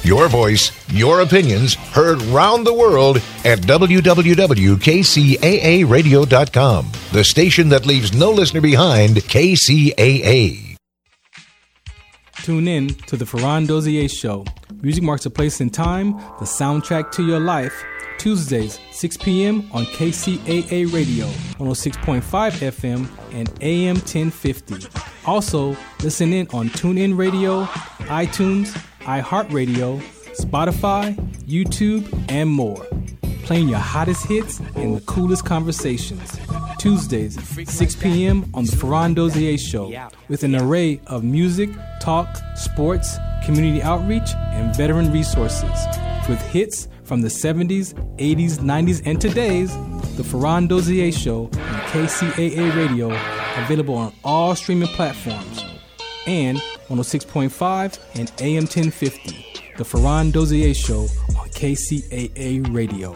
Your voice, your opinions, heard round the world at www.kcaaradio.com. The station that leaves no listener behind, KCAA. Tune in to the Ferran Dozier Show. Music marks a place in time, the soundtrack to your life. Tuesdays, 6 p.m. on KCAA Radio, 106.5 FM and AM 1050. Also, listen in on TuneIn Radio, iTunes, iHeartRadio, Spotify, YouTube, and more. Playing your hottest hits and the coolest conversations. Tuesdays, 6 p.m. on the Ferran Dozier Show, with an array of music, talk, sports, community outreach, and veteran resources. With hits from the 70s, 80s, 90s, and today's, the Ferran Dozier Show on KCAA Radio, available on all streaming platforms, and 106.5 and AM 1050. The Ferran Dozier Show on KCAA Radio.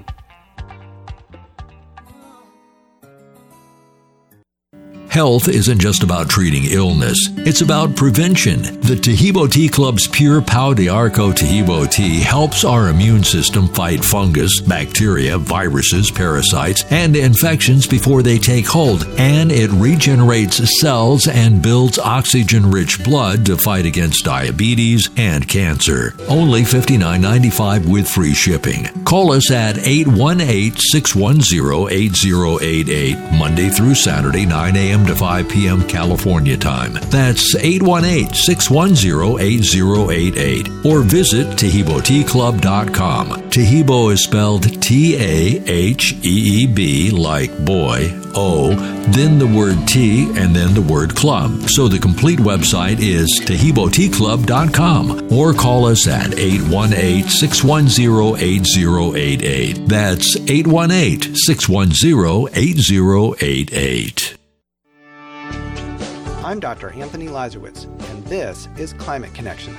Health isn't just about treating illness. It's about prevention. The Tahibo Tea Club's Pure Pau de Arco Tahibo tea helps our immune system fight fungus, bacteria, viruses, parasites, and infections before they take hold. And it regenerates cells and builds oxygen-rich blood to fight against diabetes and cancer. Only $59.95 with free shipping. Call us at 818-610-8088, Monday through Saturday, 9 a.m. to 5 p.m. California time. That's 818-610-8088. Or visit TahiboTeaClub.com. Tahibo is spelled T-A-H-E-E-B, like boy, O, then the word tea, and then the word club. So the complete website is TahiboTeaClub.com. Or call us at 818-610-8088. That's 818-610-8088. I'm Dr. Anthony Lazarowitz, and this is Climate Connections.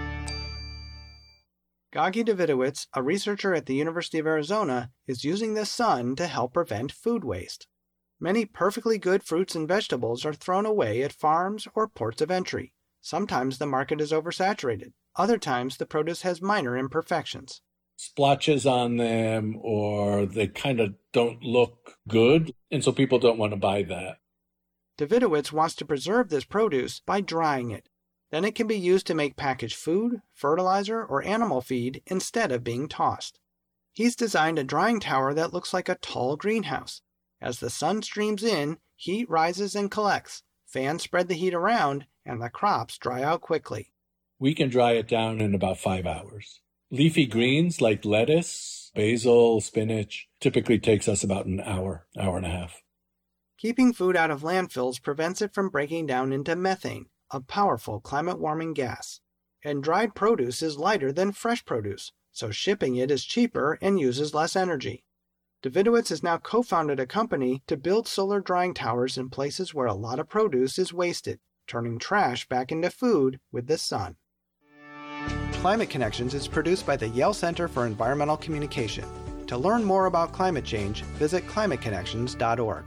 Gagi Davidowitz, a researcher at the University of Arizona, is using the sun to help prevent food waste. Many perfectly good fruits and vegetables are thrown away at farms or ports of entry. Sometimes the market is oversaturated. Other times the produce has minor imperfections. Splotches on them, or they kind of don't look good, and so people don't want to buy that. Davidowitz wants to preserve this produce by drying it. Then it can be used to make packaged food, fertilizer, or animal feed instead of being tossed. He's designed a drying tower that looks like a tall greenhouse. As the sun streams in, heat rises and collects. Fans spread the heat around, and the crops dry out quickly. We can dry it down in about 5 hours. Leafy greens like lettuce, basil, spinach typically takes us about an hour, hour and a half. Keeping food out of landfills prevents it from breaking down into methane, a powerful climate-warming gas. And dried produce is lighter than fresh produce, so shipping it is cheaper and uses less energy. Davidowitz has now co-founded a company to build solar drying towers in places where a lot of produce is wasted, turning trash back into food with the sun. Climate Connections is produced by the Yale Center for Environmental Communication. To learn more about climate change, visit climateconnections.org.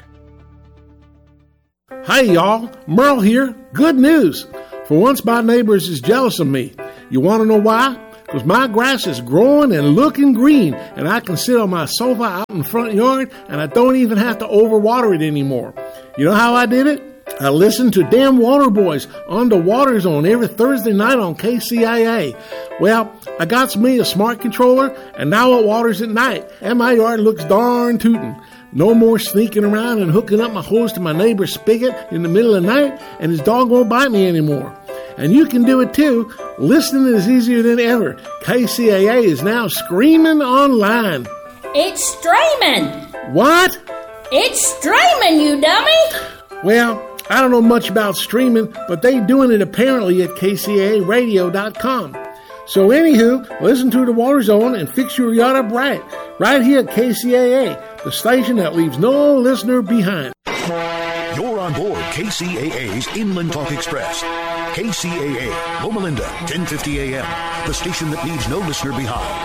Hi y'all, Merle here. Good news. For once my neighbors is jealous of me. You want to know why? Because my grass is growing and looking green, and I can sit on my sofa out in the front yard, and I don't even have to overwater it anymore. You know how I did it? I listened to Damn Water Boys on the Water Zone every Thursday night on KCAA. Well, I got me a smart controller, and now it waters at night, and my yard looks darn tootin'. No more sneaking around and hooking up my hose to my neighbor's spigot in the middle of the night, and his dog won't bite me anymore. And you can do it too. Listening is easier than ever. KCAA is now streaming online. It's streaming. What? It's streaming, you dummy. Well, I don't know much about streaming, but they doing it apparently at KCAAradio.com. So anywho, listen to the Water Zone and fix your yard up right here at KCAA, the station that leaves no listener behind. You're on board KCAA's Inland Talk Express. KCAA, Loma Linda, 1050 AM, the station that leaves no listener behind.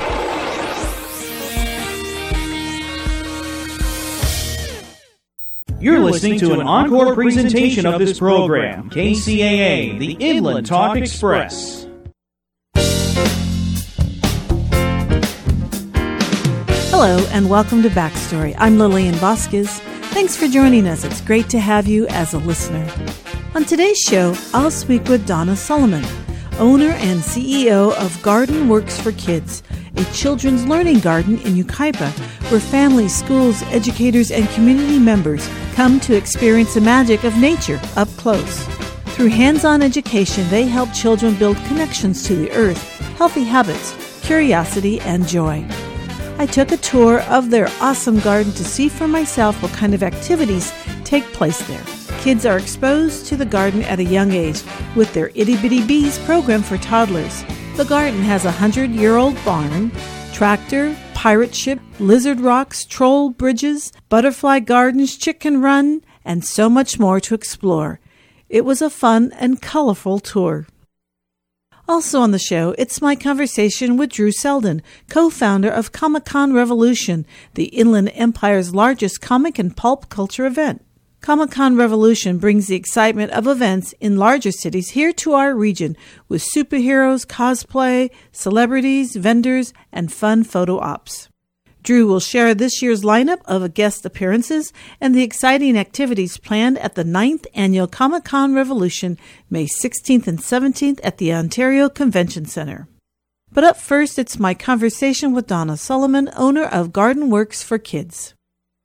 You're listening to an encore presentation of this program, KCAA, the Inland Talk Express. Hello and welcome to Backstory. I'm Lillian Vasquez. Thanks for joining us. It's great to have you as a listener. On today's show, I'll speak with Donna Solomon, owner and CEO of Garden Works for Kids, a children's learning garden in Yucaipa, where families, schools, educators, and community members come to experience the magic of nature up close. Through hands-on education, they help children build connections to the earth, healthy habits, curiosity, and joy. I took a tour of their awesome garden to see for myself what kind of activities take place there. Kids are exposed to the garden at a young age with their Itty Bitty Bees program for toddlers. The garden has a 100-year-old barn, tractor, pirate ship, lizard rocks, troll bridges, butterfly gardens, chicken run, and so much more to explore. It was a fun and colorful tour. Also on the show, it's my conversation with Drew Selden, co-founder of Comic-Con Revolution, the Inland Empire's largest comic and pulp culture event. Comic-Con Revolution brings the excitement of events in larger cities here to our region with superheroes, cosplay, celebrities, vendors, and fun photo ops. Drew will share this year's lineup of guest appearances and the exciting activities planned at the 9th Annual Comic-Con Revolution, May 16th and 17th at the Ontario Convention Centre. But up first, it's my conversation with Donna Solomon, owner of Garden Works for Kids.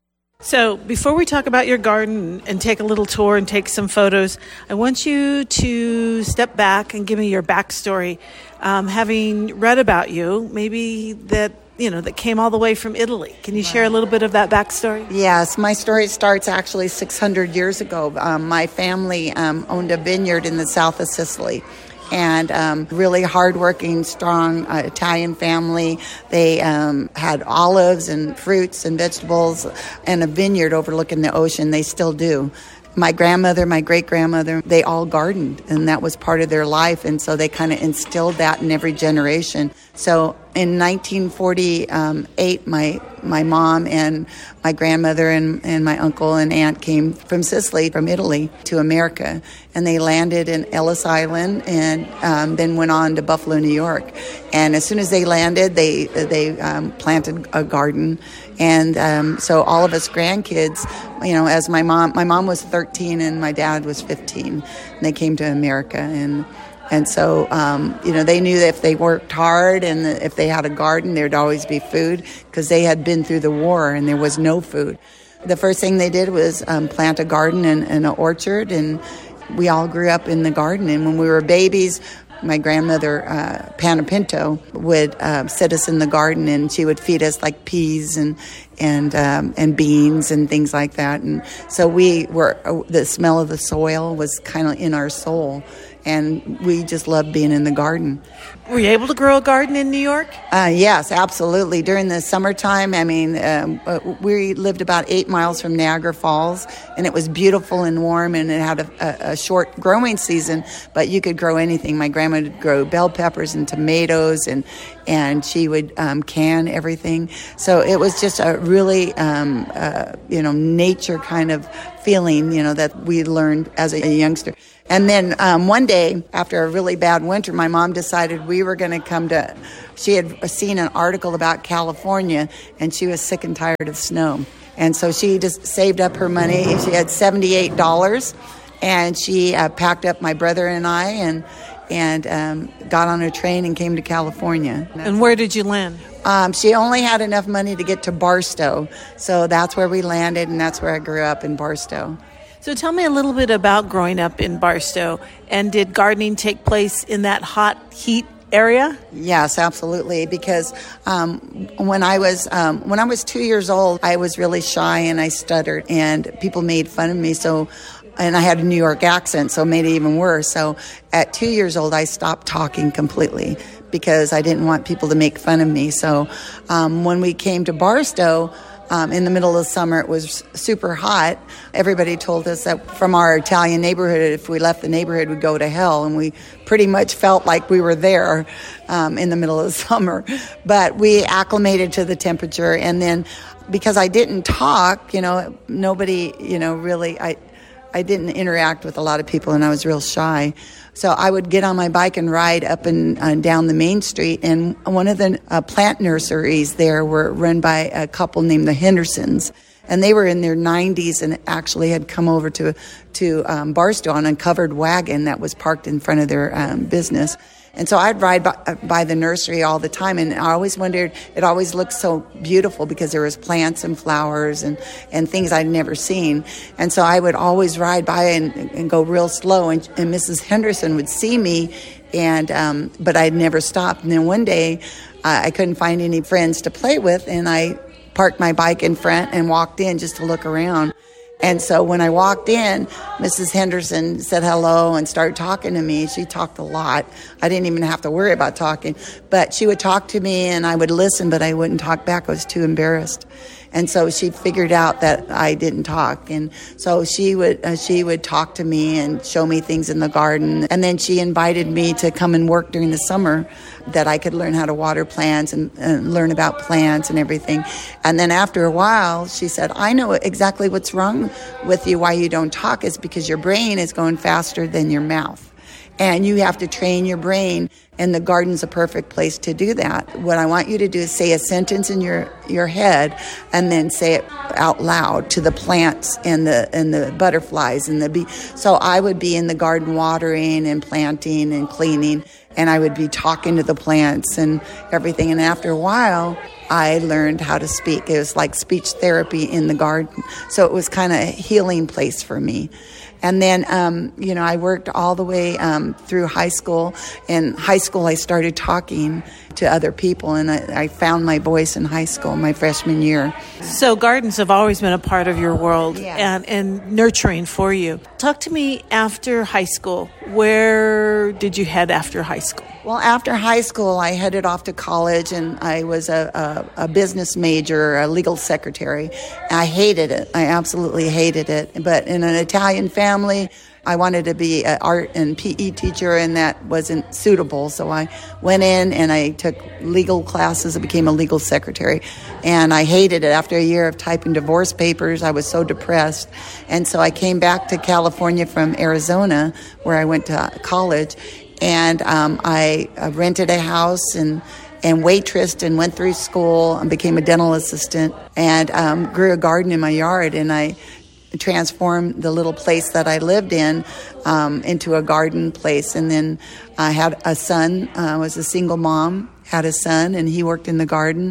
So before we talk about your garden and take a little tour and take some photos, I want you to step back and give me your backstory. Having read about you, maybe that came all the way from Italy. Can you share a little bit of that backstory? Yes, my story starts actually 600 years ago. My family owned a vineyard in the south of Sicily. And really hardworking, strong Italian family. They had olives and fruits and vegetables and a vineyard overlooking the ocean. They still do. My grandmother, my great-grandmother, they all gardened, and that was part of their life. And so they kind of instilled that in every generation. So in 1948, my mom and my grandmother and my uncle and aunt came from Sicily, from Italy, to America. And they landed in Ellis Island and then went on to Buffalo, New York. And as soon as they landed, they planted a garden. And so all of us grandkids, as my mom was 13 and my dad was 15, and they came to America. And so, they knew that if they worked hard and if they had a garden, there'd always be food because they had been through the war and there was no food. The first thing they did was plant a garden and an orchard, and we all grew up in the garden. And when we were babies, my grandmother, Panna Pinto, would sit us in the garden, and she would feed us like peas and beans and things like that. And so the smell of the soil was kind of in our soul, and we just loved being in the garden. Were you able to grow a garden in New York? Yes, absolutely. During the summertime, we lived about 8 miles from Niagara Falls, and it was beautiful and warm, and it had a short growing season, but you could grow anything. My grandma would grow bell peppers and tomatoes, and she would can everything. So it was just a really, nature kind of feeling, that we learned as a youngster. And then one day, after a really bad winter, my mom decided we were going to she had seen an article about California, and she was sick and tired of snow. And so she just saved up her money. She had $78, and she packed up my brother and I and got on a train and came to California. And where did you land? She only had enough money to get to Barstow. So that's where we landed, and that's where I grew up, in Barstow. So tell me a little bit about growing up in Barstow. And did gardening take place in that hot heat area? Yes, absolutely. Because when I was 2 years old, I was really shy and I stuttered, and people made fun of me. And I had a New York accent, so it made it even worse. So at 2 years old, I stopped talking completely because I didn't want people to make fun of me. So when we came to Barstow, in the middle of summer, it was super hot. Everybody told us that from our Italian neighborhood, if we left the neighborhood, we'd go to hell. And we pretty much felt like we were there in the middle of summer. But we acclimated to the temperature. And then because I didn't talk, nobody, really... I didn't interact with a lot of people, and I was real shy. So I would get on my bike and ride up and down the main street. And one of the plant nurseries there were run by a couple named the Hendersons. And they were in their 90s and actually had come over to Barstow on a covered wagon that was parked in front of their business. And so I'd ride by the nursery all the time, and I always wondered, it always looked so beautiful because there was plants and flowers and things I'd never seen. And so I would always ride by and go real slow, and Mrs. Henderson would see me, and but I'd never stop. And then one day I couldn't find any friends to play with, and I parked my bike in front and walked in just to look around. And so when I walked in, Mrs. Henderson said hello and started talking to me. She talked a lot. I didn't even have to worry about talking. But she would talk to me and I would listen, but I wouldn't talk back. I was too embarrassed. And so she figured out that I didn't talk. And so she would talk to me and show me things in the garden. And then she invited me to come and work during the summer that I could learn how to water plants and learn about plants and everything. And then after a while, she said, I know exactly what's wrong with you, why you don't talk, is because your brain is going faster than your mouth. And you have to train your brain, and the garden's a perfect place to do that. What I want you to do is say a sentence in your head and then say it out loud to the plants and the butterflies and the bee. So I would be in the garden watering and planting and cleaning, and I would be talking to the plants and everything. And after a while, I learned how to speak. It was like speech therapy in the garden. So it was kind of a healing place for me. And then, I worked all the way through high school. In high school, I started talking to other people, and I found my voice in high school, my freshman year. So gardens have always been a part of your world, yeah. and nurturing for you. Talk to me after high school. Where did you head after high school? Well, after high school, I headed off to college, and I was a business major, a legal secretary. I hated it. I absolutely hated it. But in an Italian family, I wanted to be an art and PE teacher, and that wasn't suitable. So I went in and I took legal classes and became a legal secretary. And I hated it. After a year of typing divorce papers, I was so depressed. And so I came back to California from Arizona, where I went to college. And I rented a house and waitressed and went through school and became a dental assistant and grew a garden in my yard. And I transformed the little place that I lived in into a garden place. And then I had a son. I was a single mom, had a son, and he worked in the garden.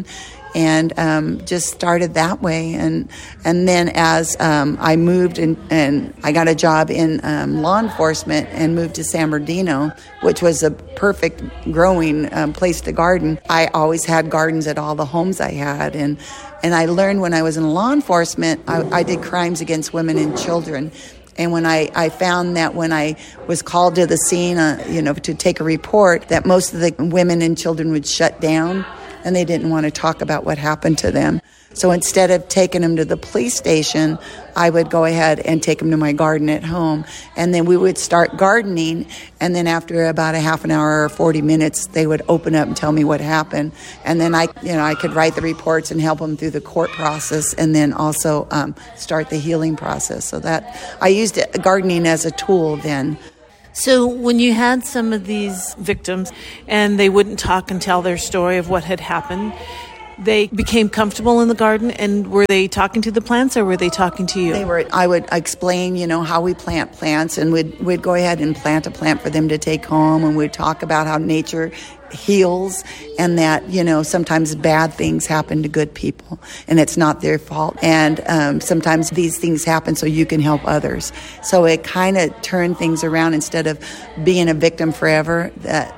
And just started that way. And then as I moved and I got a job in law enforcement and moved to San Bernardino, which was a perfect growing place to garden. I always had gardens at all the homes I had. And I learned when I was in law enforcement, I did crimes against women and children. And when I found that when I was called to the scene, to take a report, that most of the women and children would shut down. And they didn't want to talk about what happened to them. So instead of taking them to the police station, I would go ahead and take them to my garden at home. And then we would start gardening. And then after about a half an hour or 40 minutes, they would open up and tell me what happened. And then I could write the reports and help them through the court process, and then also start the healing process. So that I used gardening as a tool then. So when you had some of these victims and they wouldn't talk and tell their story of what had happened, they became comfortable in the garden, and were they talking to the plants or were they talking to you? They were. I would explain, how we plant plants, and we'd go ahead and plant a plant for them to take home, and we'd talk about how nature heals and that, sometimes bad things happen to good people and it's not their fault. And sometimes these things happen so you can help others. So it kind of turned things around. Instead of being a victim forever,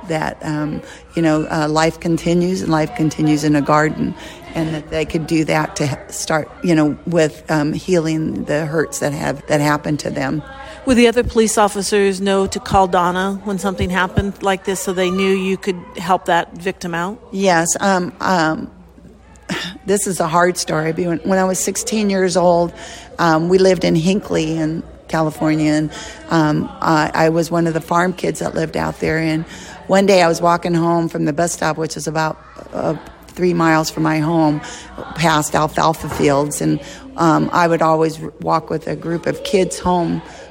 life continues, and life continues in a garden. And that they could do that to start, with healing the hurts that happened to them. Would the other police officers know to call Donna when something happened like this, so they knew you could help that victim out? Yes. This is a hard story. When I was 16 years old, we lived in Hinckley in California, and I was one of the farm kids that lived out there. And one day I was walking home from the bus stop, which is about 3 miles from my home, past alfalfa fields, and I would always walk with a group of kids home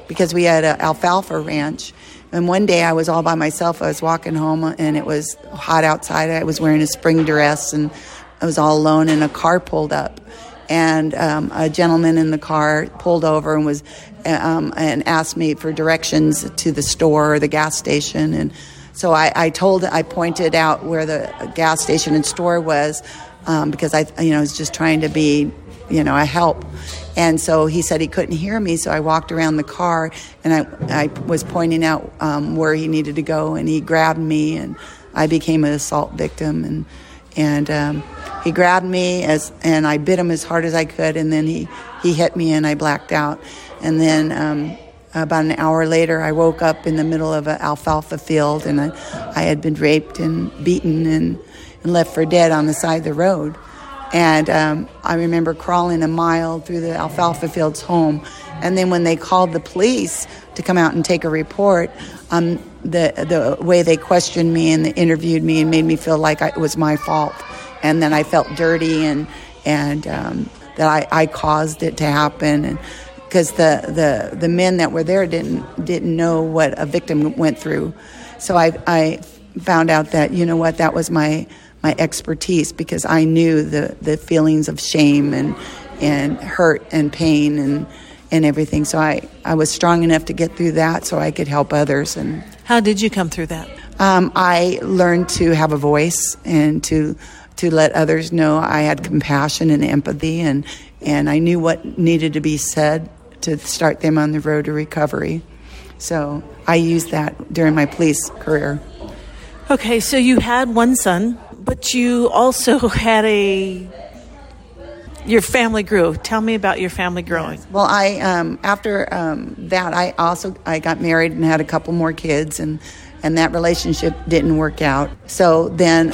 because we had an alfalfa ranch. And one day I was all by myself. I was walking home, and it was hot outside. I was wearing a spring dress, and I was all alone, and a car pulled up. And a gentleman in the car pulled over and was and asked me for directions to the store or the gas station. And so I pointed out where the gas station and store was, because I was just trying to be, a help. And so he said he couldn't hear me, so I walked around the car, and I was pointing out where he needed to go, and he grabbed me, and I became an assault victim. And he grabbed me and I bit him as hard as I could, and then he hit me, and I blacked out. And then about an hour later, I woke up in the middle of an alfalfa field, and I had been raped and beaten and left for dead on the side of the road. And I remember crawling a mile through the alfalfa fields home. And then when they called the police to come out and take a report, the way they questioned me and they interviewed me and made me feel like it was my fault. And then I felt dirty and that I caused it to happen. And because the men that were there didn't know what a victim went through. So I found out that, that was my expertise, because I knew the feelings of shame and hurt and pain and everything. So I was strong enough to get through that so I could help others. And how did you come through that? I learned to have a voice and to let others know I had compassion and empathy, and I knew what needed to be said to start them on the road to recovery. So I used that during my police career. Okay, so you had one son, but you also had your family grew. Tell me about your family growing. Well, I after that, I got married and had a couple more kids, and that relationship didn't work out. So then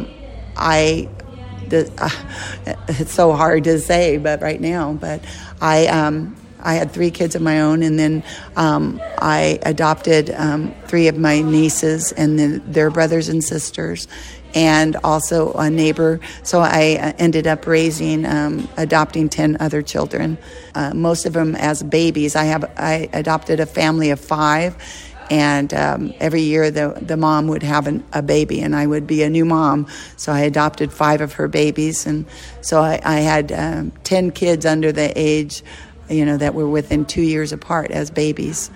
it's so hard to say, but right now, but I had 3 kids of my own, and then I adopted 3 of my nieces and their brothers and sisters, and also a neighbor. So I ended up adopting 10 other children, most of them as babies. I adopted a family of 5, and every year the mom would have a baby, and I would be a new mom. So I adopted 5 of her babies, and so I had 10 kids under the age that were within 2 years apart as babies.